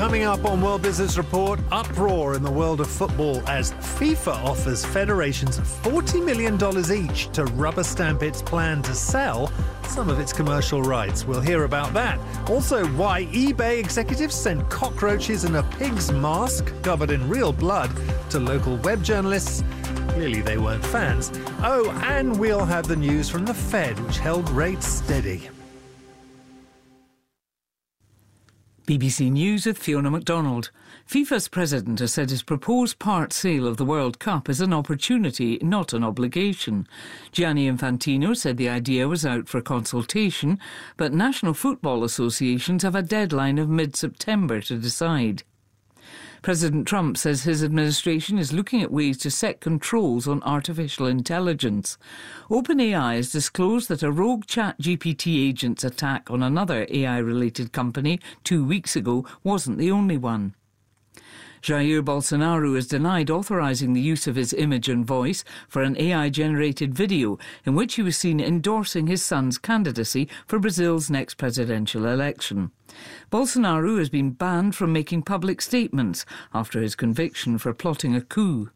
Coming up on World Business Report, uproar in the world of football as FIFA offers federations $40 million each to rubber stamp its plan to sell some of its commercial rights. We'll hear about that. Also, why eBay executives sent cockroaches in a pig's mask covered in real blood to local web journalists. Clearly they weren't fans. Oh, and we'll have the news from the Fed, which held rates steady. BBC News with Fiona MacDonald. FIFA's president has said his proposed part sale of the World Cup is an opportunity, not an obligation. Gianni Infantino said the idea was out for consultation, but national football associations have a deadline of mid-September to decide. President Trump says his administration is looking at ways to set controls on artificial intelligence. OpenAI has disclosed that a rogue ChatGPT agent's attack on another AI-related company 2 weeks ago wasn't the only one. Jair Bolsonaro has denied authorising the use of his image and voice for an AI-generated video in which he was seen endorsing his son's candidacy for Brazil's next presidential election. Bolsonaro has been banned from making public statements after his conviction for plotting a coup.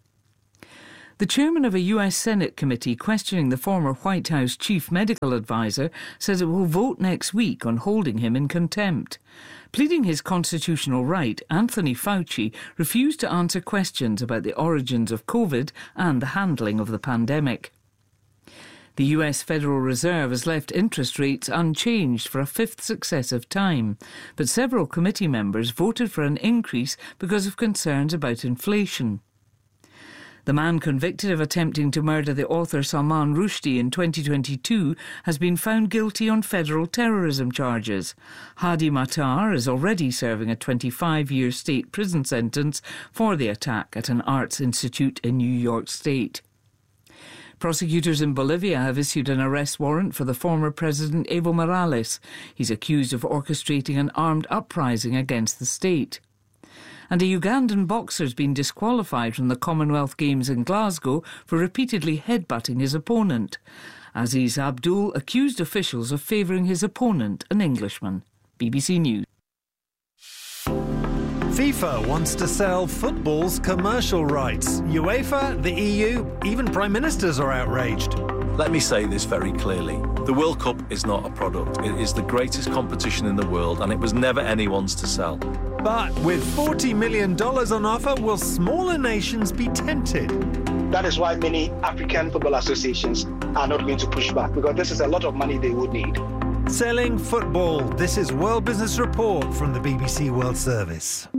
The chairman of a US Senate committee questioning the former White House chief medical advisor says it will vote next week on holding him in contempt. Pleading his constitutional right, Anthony Fauci refused to answer questions about the origins of COVID and the handling of the pandemic. The US Federal Reserve has left interest rates unchanged for a fifth successive time, but several committee members voted for an increase because of concerns about inflation. The man convicted of attempting to murder the author Salman Rushdie in 2022 has been found guilty on federal terrorism charges. Hadi Matar is already serving a 25-year state prison sentence for the attack at an arts institute in New York State. Prosecutors in Bolivia have issued an arrest warrant for the former president Evo Morales. He's accused of orchestrating an armed uprising against the state. And a Ugandan boxer has been disqualified from the Commonwealth Games in Glasgow for repeatedly headbutting his opponent. Aziz Abdul accused officials of favouring his opponent, an Englishman. BBC News. FIFA wants to sell football's commercial rights. UEFA, the EU, even prime ministers are outraged. Let me say this very clearly. The World Cup is not a product. It is the greatest competition in the world, and it was never anyone's to sell. But with $40 million on offer, will smaller nations be tempted? That is why many African football associations are not going to push back, because this is a lot of money they would need. Selling football. This is World Business Report from the BBC World Service.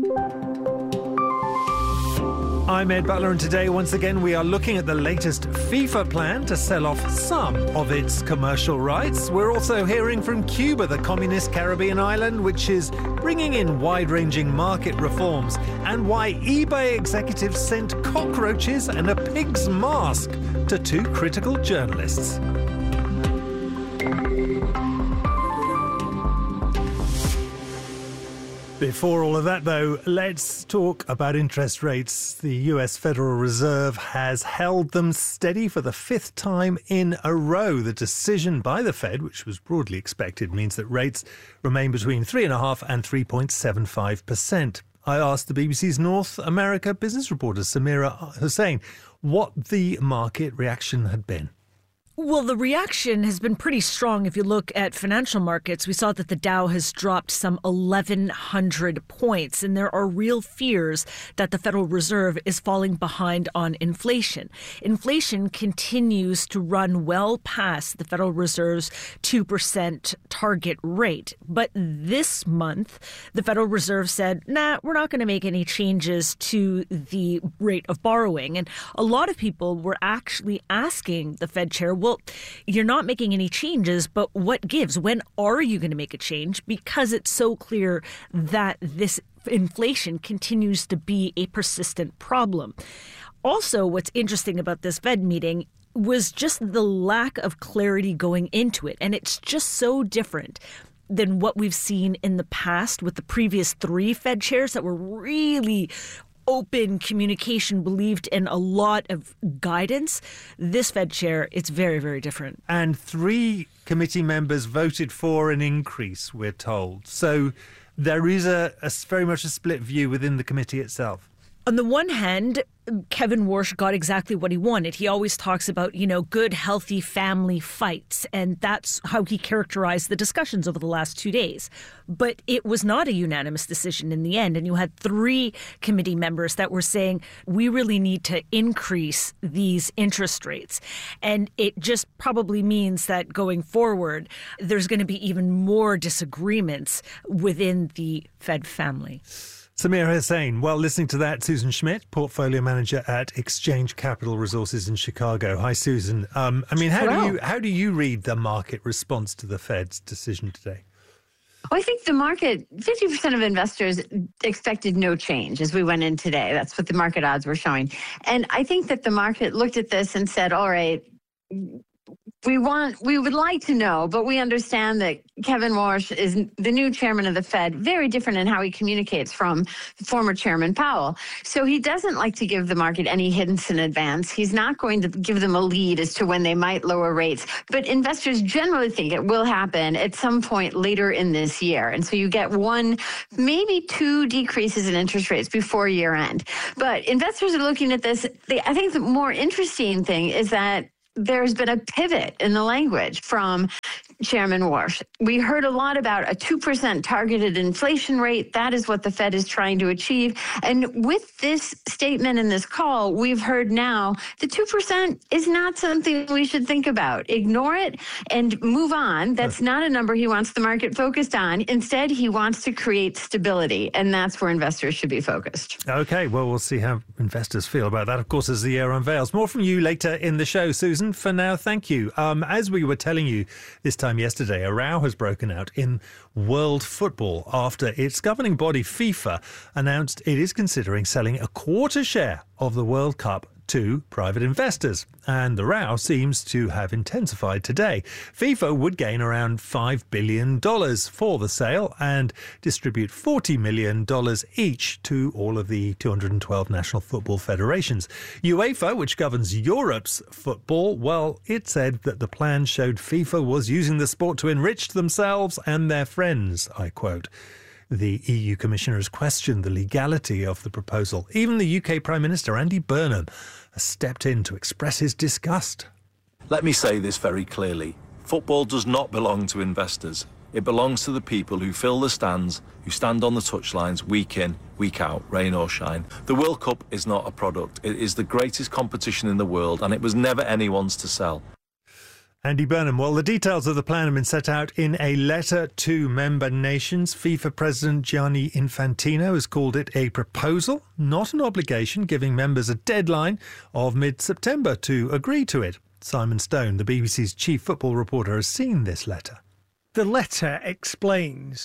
I'm Ed Butler, and today, once again, we are looking at the latest FIFA plan to sell off some of its commercial rights. We're also hearing from Cuba, the communist Caribbean island, which is bringing in wide-ranging market reforms, and why eBay executives sent cockroaches and a pig's mask to two critical journalists. Before all of that, though, let's talk about interest rates. The US Federal Reserve has held them steady for the fifth time in a row. The decision by the Fed, which was broadly expected, means that rates remain between 3.5% and 3.75%. I asked the BBC's North America business reporter, Samira Hussain, what the market reaction had been. Well, the reaction has been pretty strong. If you look at financial markets, we saw that the Dow has dropped some 1,100 points, and there are real fears that the Federal Reserve is falling behind on inflation. Inflation continues to run well past the Federal Reserve's 2% target rate. But this month, the Federal Reserve said, we're not going to make any changes to the rate of borrowing. And a lot of people were actually asking the Fed chair, well, you're not making any changes, but what gives? When are you going to make a change? Because it's so clear that this inflation continues to be a persistent problem. Also, what's interesting about this Fed meeting was just the lack of clarity going into it. And it's just so different than what we've seen in the past with the previous three Fed chairs that were really open communication, believed in a lot of guidance. This Fed chair, it's very, very different. And three committee members voted for an increase, we're told. So there is a very much a split view within the committee itself. On the one hand, Kevin Warsh got exactly what he wanted. He always talks about, good, healthy family fights, and that's how he characterized the discussions over the last 2 days. But it was not a unanimous decision in the end, and you had 3 committee members that were saying, we really need to increase these interest rates. And it just probably means that going forward, there's going to be even more disagreements within the Fed family. Samir Hussain. Well, listening to that, Susan Schmidt, portfolio manager at Exchange Capital Resources in Chicago. Hi, Susan. How do you read the market response to the Fed's decision today? Well, I think the market, 50% of investors expected no change as we went in today. That's what the market odds were showing. And I think that the market looked at this and said, all right, we would like to know, but we understand that Kevin Warsh is the new chairman of the Fed, very different in how he communicates from former Chairman Powell. So he doesn't like to give the market any hints in advance. He's not going to give them a lead as to when they might lower rates. But investors generally think it will happen at some point later in this year. And so you get 1, maybe 2 decreases in interest rates before year end. But investors are looking at this. I think the more interesting thing is that there's been a pivot in the language from Chairman Warsh. We heard a lot about a 2% targeted inflation rate. That is what the Fed is trying to achieve. And with this statement in this call, we've heard now the 2% is not something we should think about. Ignore it and move on. That's not a number he wants the market focused on. Instead, he wants to create stability, and that's where investors should be focused. Okay, well, we'll see how investors feel about that, of course, as the year unveils. More from you later in the show, Susan. For now, thank you. As we were telling you this time yesterday, a row has broken out in world football after its governing body, FIFA, announced it is considering selling a quarter share of the World Cup to private investors, and the row seems to have intensified today. FIFA would gain around $5 billion for the sale and distribute $40 million each to all of the 212 national football federations. UEFA, which governs Europe's football, well, it said that the plan showed FIFA was using the sport to enrich themselves and their friends, I quote. The EU Commissioner has questioned the legality of the proposal. Even the UK Prime Minister, Andy Burnham, has stepped in to express his disgust. Let me say this very clearly. Football does not belong to investors. It belongs to the people who fill the stands, who stand on the touchlines week in, week out, rain or shine. The World Cup is not a product. It is the greatest competition in the world, and it was never anyone's to sell. Andy Burnham. Well, the details of the plan have been set out in a letter to member nations. FIFA President Gianni Infantino has called it a proposal, not an obligation, giving members a deadline of mid-September to agree to it. Simon Stone, the BBC's chief football reporter, has seen this letter. The letter explains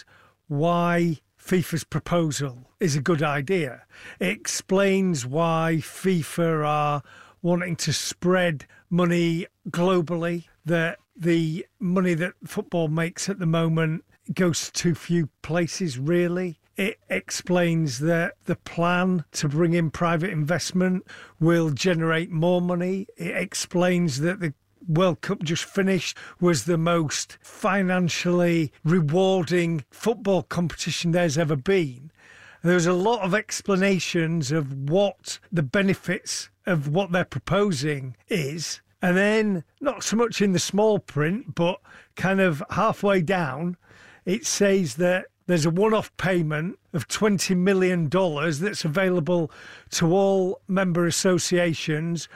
why FIFA's proposal is a good idea. It explains why FIFA are wanting to spread money globally, that the money that football makes at the moment goes to too few places, really. It explains that the plan to bring in private investment will generate more money. It explains that the World Cup just finished was the most financially rewarding football competition there's ever been. There's a lot of explanations of what the benefits of what they're proposing is. And then, not so much in the small print, but kind of halfway down, it says that there's a one-off payment of $20 million that's available to all member associations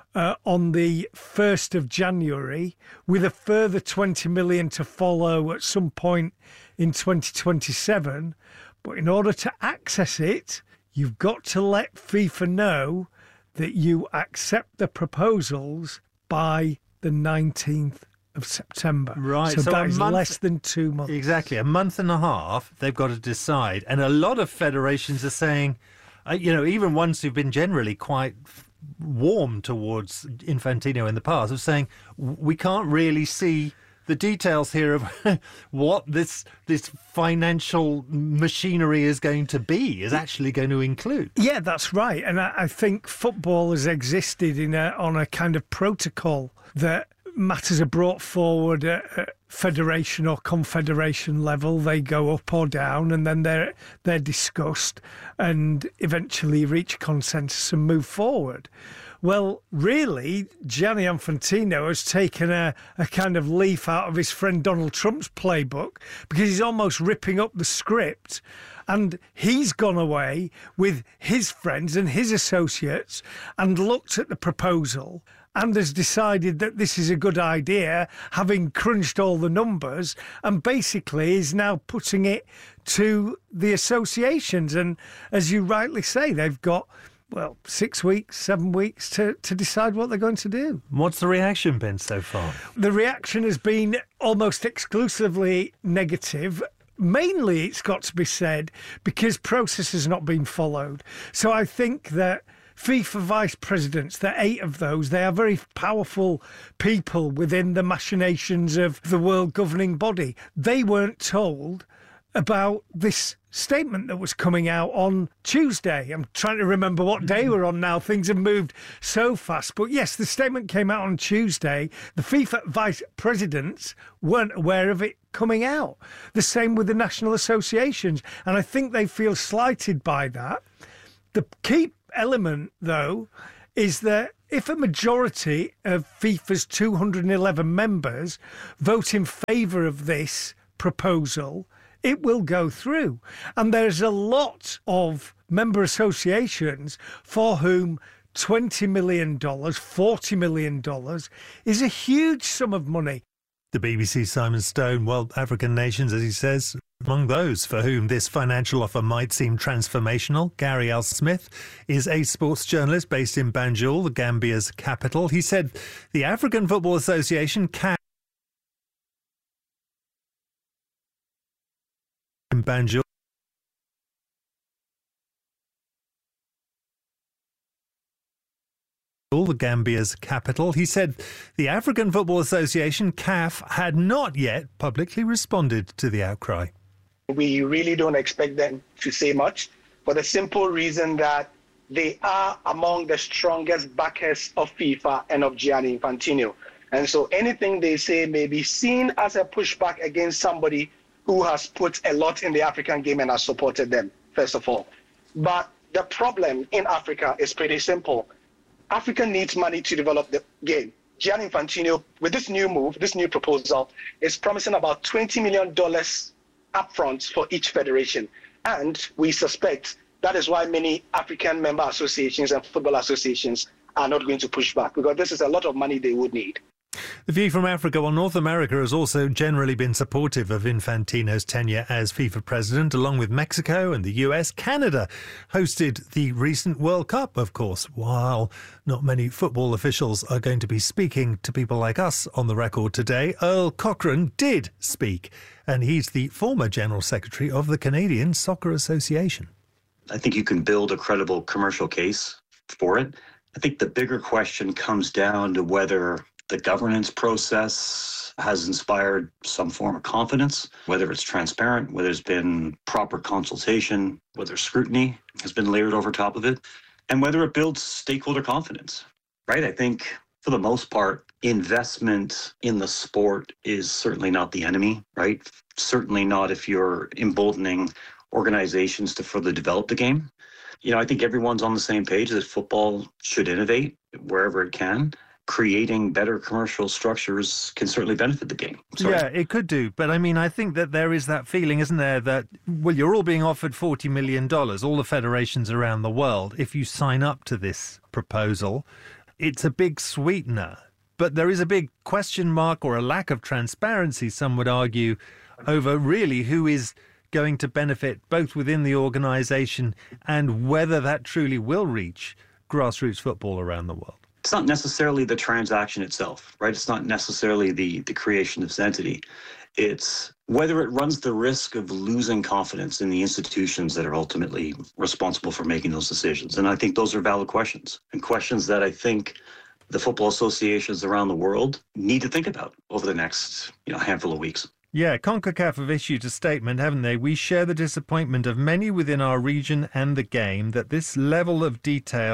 on the 1st of January, with a further $20 million to follow at some point in 2027. But in order to access it, you've got to let FIFA know that you accept the proposals by the 19th of September. Right. So that is less than 2 months. Exactly. A month and a half, they've got to decide. And a lot of federations are saying, even ones who've been generally quite warm towards Infantino in the past, are saying, we can't really see the details here of what this financial machinery is going to be, is actually going to include. Yeah, that's right. And I think football has existed on a kind of protocol that matters are brought forward at federation or confederation level. They go up or down, and then they're discussed and eventually reach consensus and move forward. Well, really, Gianni Infantino has taken a kind of leaf out of his friend Donald Trump's playbook, because he's almost ripping up the script, and he's gone away with his friends and his associates and looked at the proposal and has decided that this is a good idea, having crunched all the numbers, and basically is now putting it to the associations. And as you rightly say, they've got 6 weeks, 7 weeks to decide what they're going to do. What's the reaction been so far? The reaction has been almost exclusively negative. Mainly, it's got to be said, because process has not been followed. So I think that FIFA vice presidents, there are 8 of those, they are very powerful people within the machinations of the world governing body. They weren't told about this statement that was coming out on Tuesday. I'm trying to remember what day we're on now. Things have moved so fast. But yes, the statement came out on Tuesday. The FIFA vice presidents weren't aware of it coming out. The same with the national associations. And I think they feel slighted by that. The key element, though, is that if a majority of FIFA's 211 members vote in favour of this proposal, it will go through. And there's a lot of member associations for whom $20 million, $40 million is a huge sum of money. The BBC's Simon Stone, well, African nations, as he says, among those for whom this financial offer might seem transformational. Gary L. Smith is a sports journalist based in Banjul, the Gambia's capital. He said the African Football Association can in Banjul. The Gambia's capital. He said the African Football Association, CAF, had not yet publicly responded to the outcry. We really don't expect them to say much, for the simple reason that they are among the strongest backers of FIFA and of Gianni Infantino. And so anything they say may be seen as a pushback against somebody who has put a lot in the African game and has supported them, first of all. But the problem in Africa is pretty simple. Africa needs money to develop the game. Gianni Infantino, with this new move, this new proposal, is promising about $20 million upfront for each federation. And we suspect that is why many African member associations and football associations are not going to push back, because this is a lot of money they would need. The view from Africa, well, North America has also generally been supportive of Infantino's tenure as FIFA president, along with Mexico and the US. Canada hosted the recent World Cup, of course, while not many football officials are going to be speaking to people like us on the record today. Earl Cochrane did speak, and he's the former General Secretary of the Canadian Soccer Association. I think you can build a credible commercial case for it. I think the bigger question comes down to whether the governance process has inspired some form of confidence, whether it's transparent, whether there's been proper consultation, whether scrutiny has been layered over top of it, and whether it builds stakeholder confidence, right? I think for the most part, investment in the sport is certainly not the enemy, right? Certainly not if you're emboldening organizations to further develop the game. I think everyone's on the same page that football should innovate wherever it can. Creating better commercial structures can certainly benefit the game. Yeah, it could do. But I think that there is that feeling, isn't there, that, well, you're all being offered $40 million, all the federations around the world. If you sign up to this proposal, it's a big sweetener. But there is a big question mark, or a lack of transparency, some would argue, over really who is going to benefit both within the organisation and whether that truly will reach grassroots football around the world. It's not necessarily the transaction itself, right? It's not necessarily the creation of this entity. It's whether it runs the risk of losing confidence in the institutions that are ultimately responsible for making those decisions. And I think those are valid questions, and questions that I think the football associations around the world need to think about over the next handful of weeks. Yeah, CONCACAF have issued a statement, haven't they? We share the disappointment of many within our region and the game that this level of detail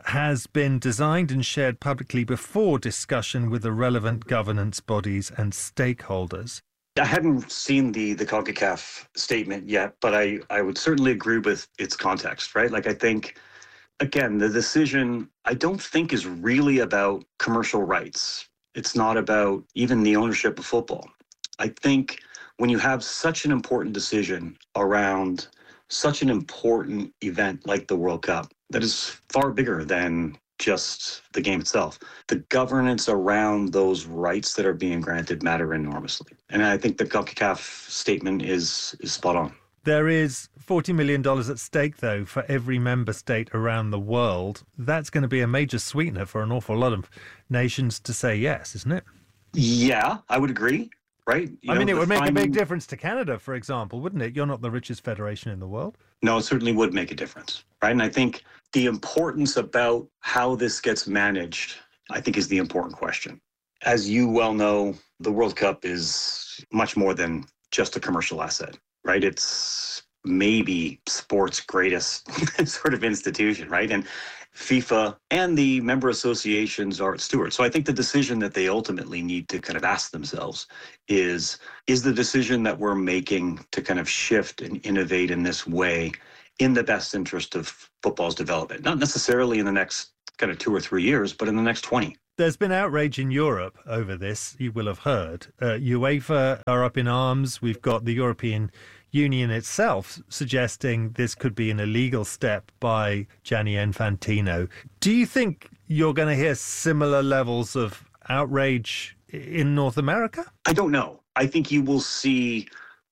has been designed and shared publicly before discussion with the relevant governance bodies and stakeholders. I hadn't seen the CONCACAF statement yet, but I would certainly agree with its context, right? Like, I think, again, the decision, I don't think is really about commercial rights. It's not about even the ownership of football. I think when you have such an important decision around such an important event like the World Cup, that is far bigger than just the game itself. The governance around those rights that are being granted matter enormously. And I think the CONCACAF statement is spot on. There is $40 million at stake, though, for every member state around the world. That's going to be a major sweetener for an awful lot of nations to say yes, isn't it? Yeah, I would agree, right? It would make a big difference to Canada, for example, wouldn't it? You're not the richest federation in the world. No, it certainly would make a difference, right? And I think the importance about how this gets managed, I think, is the important question. As you well know, the World Cup is much more than just a commercial asset, right? It's maybe sport's greatest sort of institution, right? And FIFA and the member associations are its stewards. So I think the decision that they ultimately need to kind of ask themselves is the decision that we're making to kind of shift and innovate in this way in the best interest of football's development? Not necessarily in the next kind of 2 or 3 years, but in the next 20. There's been outrage in Europe over this, you will have heard. UEFA are up in arms. We've got the European Union itself suggesting this could be an illegal step by Gianni Infantino. Do you think you're going to hear similar levels of outrage in North America? I don't know. I think you will see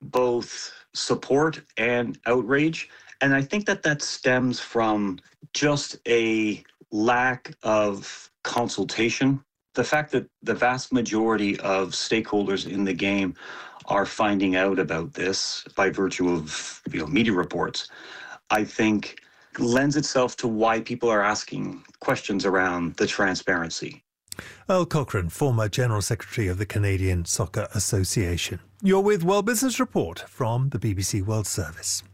both support and outrage. And I think that stems from just a lack of consultation. The fact that the vast majority of stakeholders in the game are finding out about this by virtue of media reports, I think lends itself to why people are asking questions around the transparency. Earl Cochrane, former General Secretary of the Canadian Soccer Association. You're with World Business Report from the BBC World Service.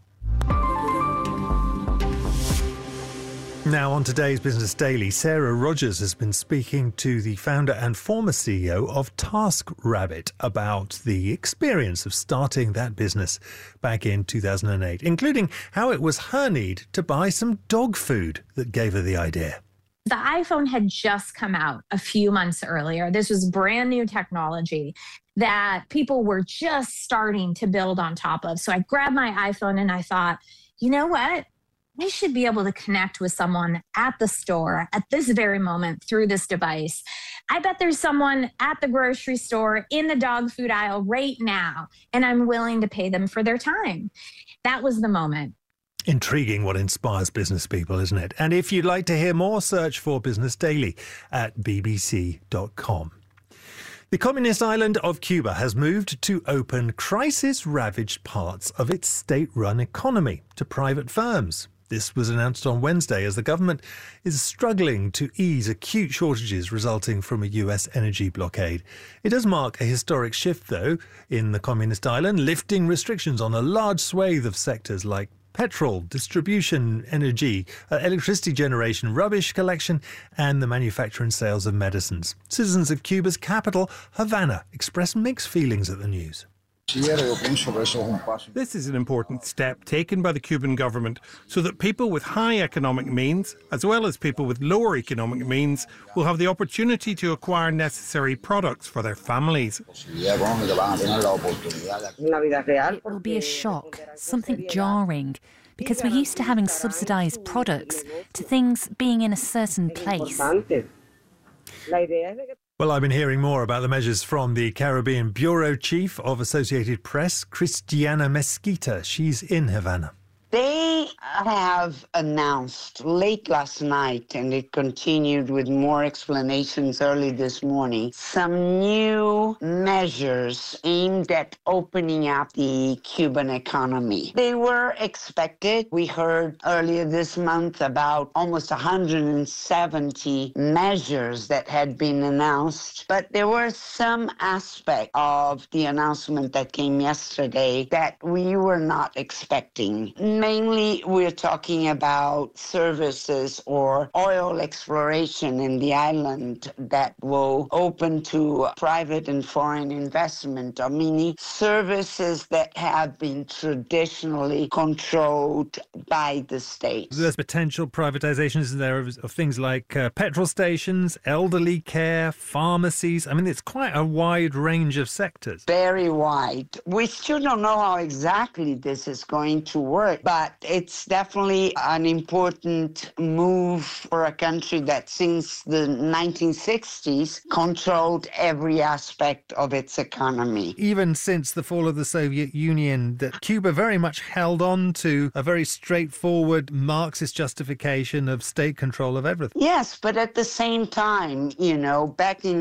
Now, on today's Business Daily, Sarah Rogers has been speaking to the founder and former CEO of TaskRabbit about the experience of starting that business back in 2008, including how it was her need to buy some dog food that gave her the idea. The iPhone had just come out a few months earlier. This was brand new technology that people were just starting to build on top of. So I grabbed my iPhone and I thought, you know what? I should be able to connect with someone at the store at this very moment through this device. I bet there's someone at the grocery store in the dog food aisle right now, and I'm willing to pay them for their time. That was the moment. Intriguing what inspires business people, isn't it? And if you'd like to hear more, search for Business Daily at bbc.com. The communist island of Cuba has moved to open crisis-ravaged parts of its state-run economy to private firms. This was announced on Wednesday as the government is struggling to ease acute shortages resulting from a US energy blockade. It does mark a historic shift, though, in the communist island, lifting restrictions on a large swathe of sectors like petrol, distribution, energy, electricity generation, rubbish collection, and the manufacture and sales of medicines. Citizens of Cuba's capital, Havana, expressed mixed feelings at the news. This is an important step taken by the Cuban government so that people with high economic means, as well as people with lower economic means, will have the opportunity to acquire necessary products for their families. It'll be a shock, something jarring, because we're used to having subsidised products, to things being in a certain place. Well, I've been hearing more about the measures from the Caribbean Bureau Chief of Associated Press, Christiana Mesquita. She's in Havana. They have announced late last night, and it continued with more explanations early this morning, some new measures aimed at opening up the Cuban economy. They were expected. We heard earlier this month about almost 170 measures that had been announced, but there were some aspects of the announcement that came yesterday that we were not expecting. Mainly, we're talking about services or oil exploration in the island that will open to private and foreign investment, or many services that have been traditionally controlled by the state. There's potential privatizations there of things like petrol stations, elderly care, pharmacies. I mean, it's quite a wide range of sectors. Very wide. We still don't know how exactly this is going to work, but it's definitely an important move for a country that since the 1960s controlled every aspect of its economy. Even since the fall of the Soviet Union, that Cuba very much held on to a very straightforward Marxist justification of state control of everything. Yes, but at the same time, back in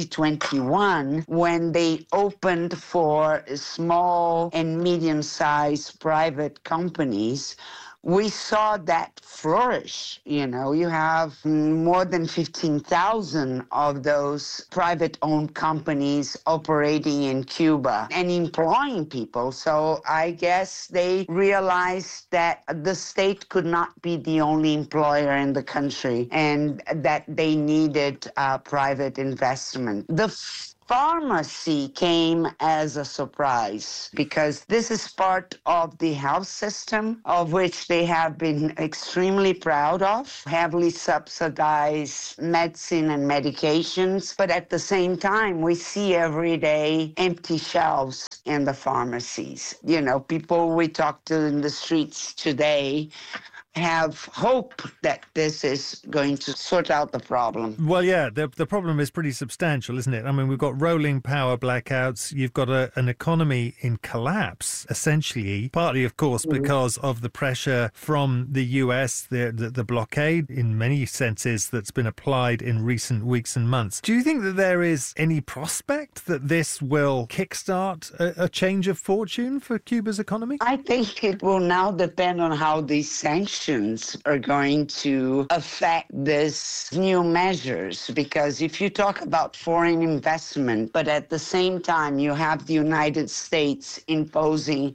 2021, when they opened for small and medium-sized private companies, we saw that flourish. You have more than 15,000 of those private-owned companies operating in Cuba and employing people. So I guess they realized that the state could not be the only employer in the country and that they needed private investment. The pharmacy came as a surprise because this is part of the health system of which they have been extremely proud of, heavily subsidized medicine and medications. But at the same time, we see every day empty shelves in the pharmacies. People we talk to in the streets today have hope that this is going to sort out the problem. Well, yeah, the problem is pretty substantial, isn't it? I mean, we've got rolling power blackouts. You've got an economy in collapse, essentially, partly, of course, because of the pressure from the US, the blockade, in many senses, that's been applied in recent weeks and months. Do you think that there is any prospect that this will kickstart a change of fortune for Cuba's economy? I think it will now depend on how these sanctions are going to affect these new measures, because if you talk about foreign investment, but at the same time you have the United States imposing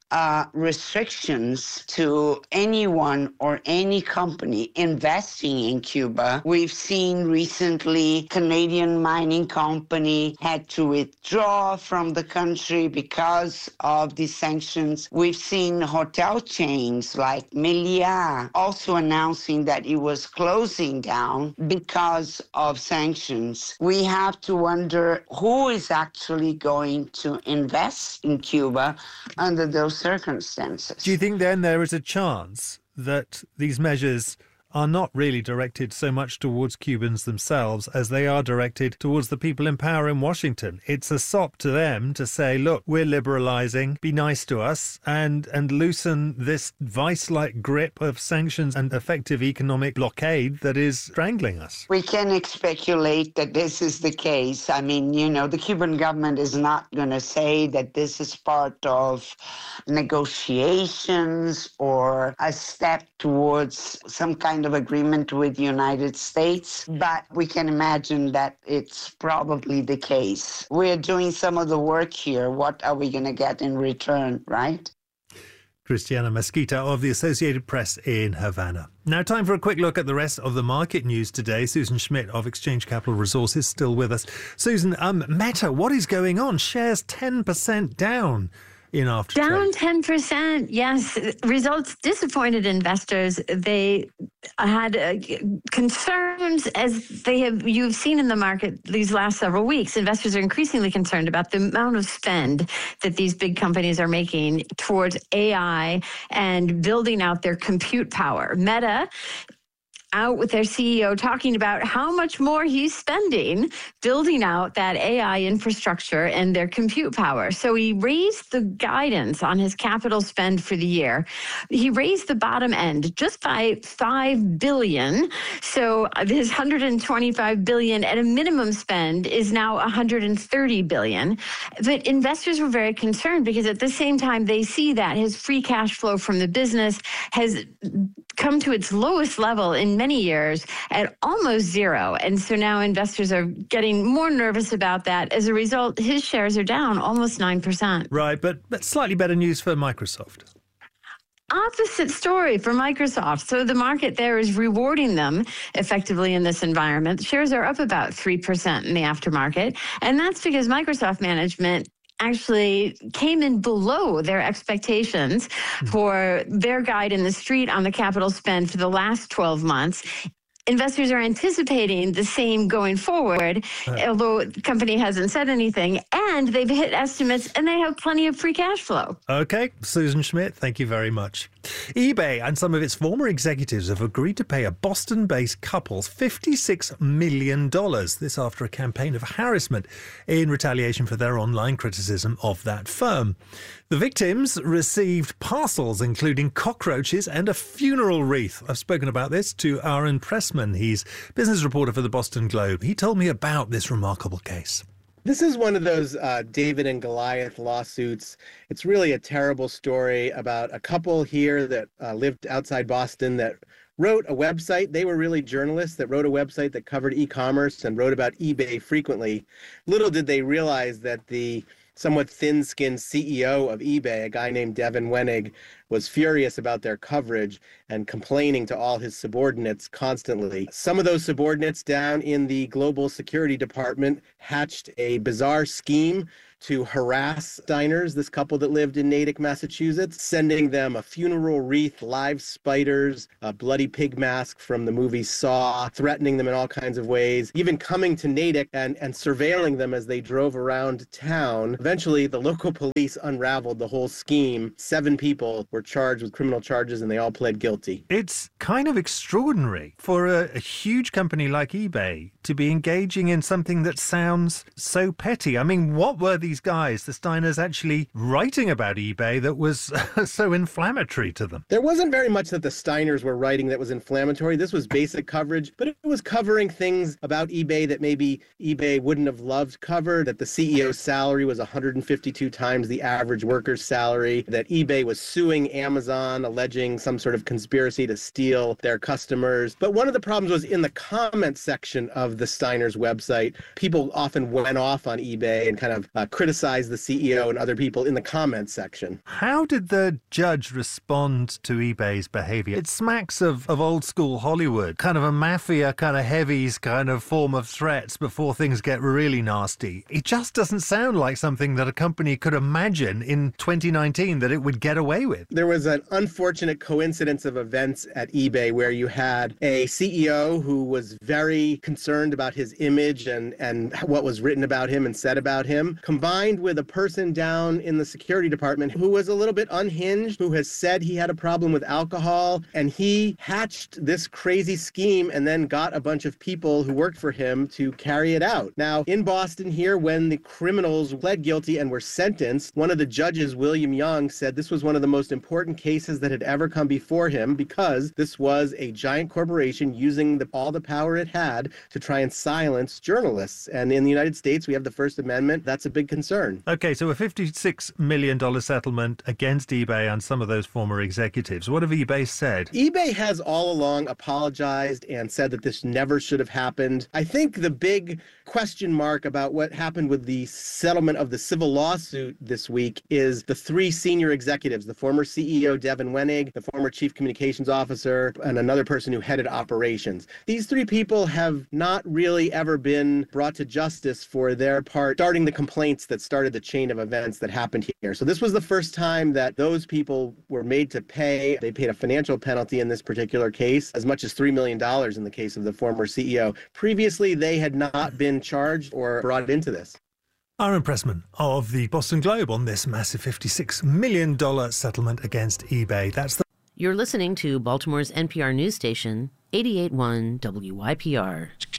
restrictions to anyone or any company investing in Cuba. We've seen recently Canadian mining company had to withdraw from the country because of the sanctions. We've seen hotel chains like Meliá also announcing that it was closing down because of sanctions. We have to wonder who is actually going to invest in Cuba under those circumstances. Do you think then there is a chance that these measures are not really directed so much towards Cubans themselves as they are directed towards the people in power in Washington? It's a sop to them to say, look, we're liberalizing, be nice to us, and loosen this vice-like grip of sanctions and effective economic blockade that is strangling us. We can speculate that this is the case. I mean, the Cuban government is not going to say that this is part of negotiations or a step towards some kind of agreement with the United States, but we can imagine that it's probably the case. We're doing some of the work here. What are we going to get in return, right? Christiana Mesquita of the Associated Press in Havana. Now, time for a quick look at the rest of the market news today. Susan Schmidt of Exchange Capital Resources still with us. Susan, Meta, what is going on? Shares 10% down in after down 10%. Yes, results disappointed investors. They had concerns, as you've seen in the market these last several weeks. Investors are increasingly concerned about the amount of spend that these big companies are making towards AI and building out their compute power. Meta out with their CEO talking about how much more he's spending building out that AI infrastructure and their compute power. So he raised the guidance on his capital spend for the year. He raised the bottom end just by $5 billion. So his $125 billion at a minimum spend is now $130 billion. But investors were very concerned because at the same time they see that his free cash flow from the business has come to its lowest level in many years at almost zero. And so now investors are getting more nervous about that. As a result, his shares are down almost 9%. Right, but slightly better news for Microsoft. Opposite story for Microsoft. So the market there is rewarding them effectively in this environment. The shares are up about 3% in the aftermarket. And that's because Microsoft management actually came in below their expectations for their guide in the street on the capital spend for the last 12 months. Investors are anticipating the same going forward, although the company hasn't said anything, and they've hit estimates and they have plenty of free cash flow. Okay, Susan Schmidt, thank you very much. eBay and some of its former executives have agreed to pay a Boston-based couple $56 million. This after a campaign of harassment in retaliation for their online criticism of that firm. The victims received parcels including cockroaches and a funeral wreath. I've spoken about this to Aaron Pressman. He's business reporter for the Boston Globe. He told me about this remarkable case. This is one of those David and Goliath lawsuits. It's really a terrible story about a couple here that lived outside Boston that wrote a website. They were really journalists that wrote a website that covered e-commerce and wrote about eBay frequently. Little did they realize that the somewhat thin-skinned CEO of eBay, a guy named Devin Wenig, was furious about their coverage and complaining to all his subordinates constantly. Some of those subordinates down in the global security department hatched a bizarre scheme to harass diners, this couple that lived in Natick, Massachusetts, sending them a funeral wreath, live spiders, a bloody pig mask from the movie Saw, threatening them in all kinds of ways, even coming to Natick and surveilling them as they drove around town. Eventually, the local police unraveled the whole scheme. 7 people were charged with criminal charges and they all pled guilty. It's kind of extraordinary for a huge company like eBay to be engaging in something that sounds so petty. I mean, what were these guys, the Steiners, actually writing about eBay that was so inflammatory to them? There wasn't very much that the Steiners were writing that was inflammatory. This was basic coverage, but it was covering things about eBay that maybe eBay wouldn't have loved covered, that the CEO's salary was 152 times the average worker's salary, that eBay was suing Amazon, alleging some sort of conspiracy to steal their customers. But one of the problems was in the comment section of the Steiners' website. People often went off on eBay and kind of criticized the CEO and other people in the comments section. How did the judge respond to eBay's behavior? It smacks of old school Hollywood, kind of a mafia, kind of heavies kind of form of threats before things get really nasty. It just doesn't sound like something that a company could imagine in 2019 that it would get away with. There was an unfortunate coincidence of events at eBay where you had a CEO who was very concerned about his image and what was written about him and said about him, combined with a person down in the security department who was a little bit unhinged, who has said he had a problem with alcohol, and he hatched this crazy scheme and then got a bunch of people who worked for him to carry it out. Now, in Boston here, when the criminals pled guilty and were sentenced, one of the judges, William Young, said this was one of the most important cases that had ever come before him because this was a giant corporation using all the power it had to try and silence journalists. And in the United States, we have the First Amendment. That's a big concern. Okay, so a $56 million settlement against eBay and some of those former executives. What have eBay said? eBay has all along apologized and said that this never should have happened. I think the big question mark about what happened with the settlement of the civil lawsuit this week is the 3 senior executives, the former CEO Devin Wenig, the former chief communications officer, and another person who headed operations. These 3 people have not really ever been brought to justice for their part starting the complaints that started the chain of events that happened here. So this was the first time that those people were made to pay. They paid a financial penalty in this particular case, as much as $3 million in the case of the former CEO. Previously, they had not been charged or brought into this. Aaron Pressman of the Boston Globe on this massive $56 million settlement against eBay. You're listening to Baltimore's NPR news station, 88.1 WYPR.